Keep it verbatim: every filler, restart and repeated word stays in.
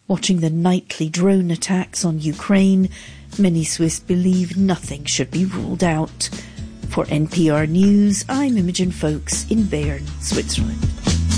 Watching the nightly drone attacks on Ukraine, many Swiss believe nothing should be ruled out. For N P R News, I'm Imogen Folks in Bern, Switzerland.